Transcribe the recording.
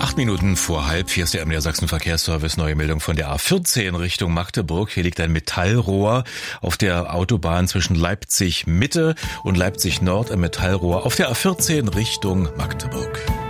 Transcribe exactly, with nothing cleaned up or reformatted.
Acht Minuten vor halb, hier ist der M D R Sachsen Verkehrsservice, neue Meldung von der A vierzehn Richtung Magdeburg. Hier liegt ein Metallrohr auf der Autobahn zwischen Leipzig Mitte und Leipzig Nord, ein Metallrohr auf der A vierzehn Richtung Magdeburg.